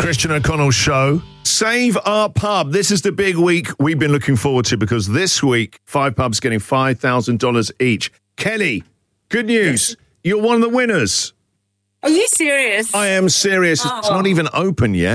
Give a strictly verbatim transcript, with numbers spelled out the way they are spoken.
Christian O'Connell Show. Save Our Pub. This is the big week we've been looking forward to because this week, five pubs getting five thousand dollars each. Kelly, good news. Yes. You're one of the winners. Are you serious? I am serious. Oh. It's not even open yet.